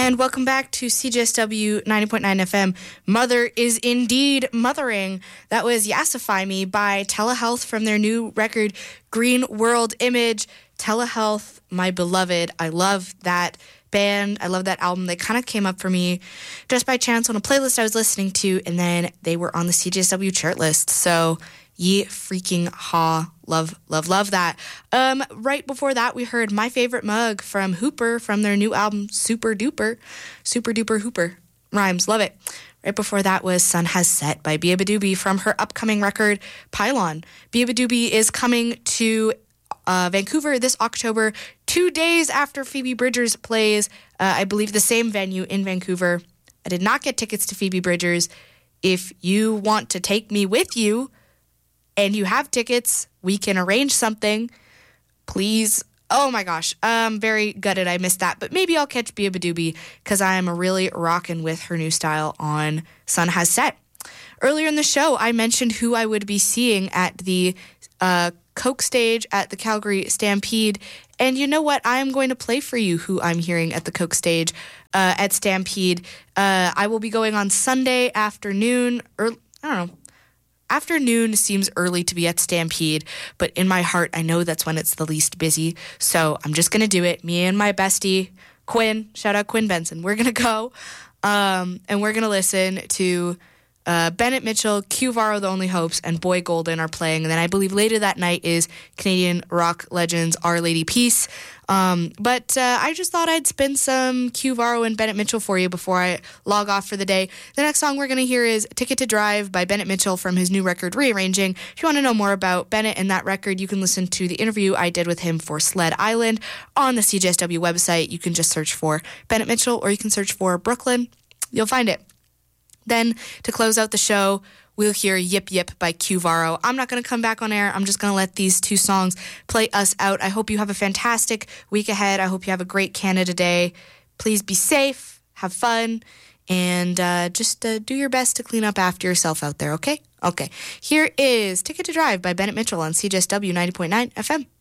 And welcome back to CJSW 90.9 FM. Mother is indeed mothering. That was Yassify Me by Telehealth from their new record, Green World Image. Telehealth, my beloved. I love that band. I love that album. They kind of came up for me just by chance on a playlist I was listening to, and then they were on the CJSW chart list. So ye freaking ha. Love, love, love that. Right before that, we heard My Favorite Mug from Hooper from their new album, Super Duper. Super Duper Hooper. Rhymes. Love it. Right before that was Sun Has Set by Beabadoobie from her upcoming record, Pylon. Beabadoobie is coming to Vancouver this October, 2 days after Phoebe Bridgers plays, I believe, the same venue in Vancouver. I did not get tickets to Phoebe Bridgers. If you want to take me with you and you have tickets, we can arrange something. Please. Oh my gosh. I'm very gutted I missed that. But maybe I'll catch Beabadoobie because I am really rocking with her new style on Sun Has Set. Earlier in the show, I mentioned who I would be seeing at the Coke stage at the Calgary Stampede. And you know what? I am going to play for you who I'm hearing at the Coke stage at Stampede. I will be going on Sunday afternoon, or I don't know. Afternoon seems early to be at Stampede, but in my heart, I know that's when it's the least busy. So I'm just going to do it. Me and my bestie, Quinn, shout out Quinn Benson. We're going to go and we're going to listen to Bennett Mitchell, Q Varro, The Only Hopes, and Boy Golden are playing. And then I believe later that night is Canadian rock legends Our Lady Peace. But I just thought I'd spin some Q Varro and Bennett Mitchell for you before I log off for the day. The next song we're going to hear is Ticket to Drive by Bennett Mitchell from his new record, Rearranging. If you want to know more about Bennett and that record, you can listen to the interview I did with him for Sled Island on the CJSW website. You can just search for Bennett Mitchell or you can search for Brooklyn. You'll find it. Then, to close out the show, we'll hear Yip Yip by Q Varro. I'm not going to come back on air. I'm just going to let these two songs play us out. I hope you have a fantastic week ahead. I hope you have a great Canada Day. Please be safe, have fun, and just do your best to clean up after yourself out there, okay? Okay. Here is Ticket to Drive by Bennett Mitchell on CJSW 90.9 FM.